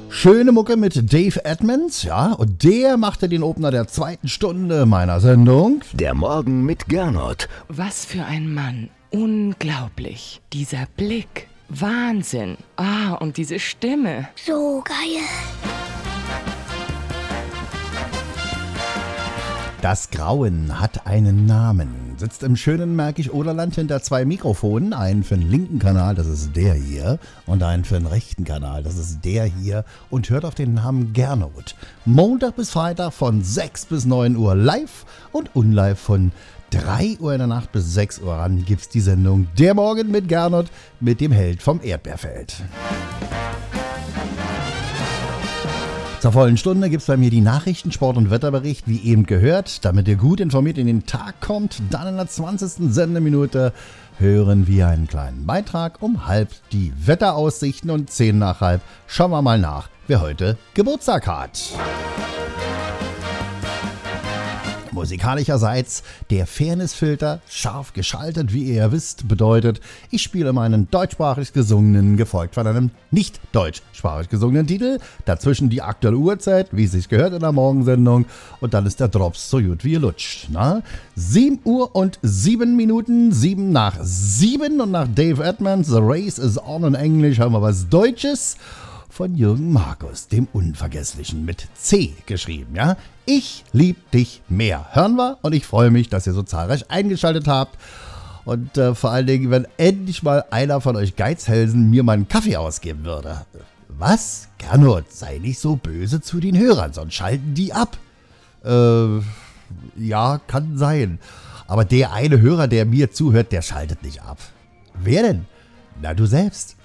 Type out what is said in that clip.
Schöne Mucke mit Dave Edmunds, ja, und der machte den Opener der zweiten Stunde meiner Sendung. Der Morgen mit Gernot. Was für ein Mann. Unglaublich. Dieser Blick. Wahnsinn. Und diese Stimme. So geil. Das Grauen hat einen Namen. Sitzt im schönen Märkisch-Oderland hinter zwei Mikrofonen. Einen für den linken Kanal, das ist der hier. Und einen für den rechten Kanal, das ist der hier. Und hört auf den Namen Gernot. Montag bis Freitag von 6 bis 9 Uhr live und unlive von 3 Uhr in der Nacht bis 6 Uhr ran gibt's die Sendung Der Morgen mit Gernot mit dem Held vom Erdbeerfeld. Zur vollen Stunde gibt's bei mir die Nachrichten, Sport- und Wetterbericht, wie eben gehört. Damit ihr gut informiert in den Tag kommt, dann in der 20. Sendeminute hören wir einen kleinen Beitrag. Um halb die Wetteraussichten und 10 nach halb schauen wir mal nach, wer heute Geburtstag hat. Musikalischerseits der Fairnessfilter, scharf geschaltet, wie ihr ja wisst, bedeutet, ich spiele meinen deutschsprachig gesungenen, gefolgt von einem nicht deutschsprachig gesungenen Titel, dazwischen die aktuelle Uhrzeit, wie es sich gehört in der Morgensendung, und dann ist der Drops so gut wie ihr lutscht. 7 Uhr und 7 Minuten, 7 nach 7 und nach Dave Edmunds, The Race is on in Englisch, haben wir was Deutsches von Jürgen Markus, dem Unvergesslichen, mit C geschrieben, ja. Ich lieb dich mehr. Hören wir, und ich freue mich, dass ihr so zahlreich eingeschaltet habt. Und vor allen Dingen, wenn endlich mal einer von euch Geizhälsen mir mal einen Kaffee ausgeben würde. Was? Gernot, sei nicht so böse zu den Hörern, sonst schalten die ab. Ja, kann sein. Aber der eine Hörer, der mir zuhört, der schaltet nicht ab. Wer denn? Na, du selbst.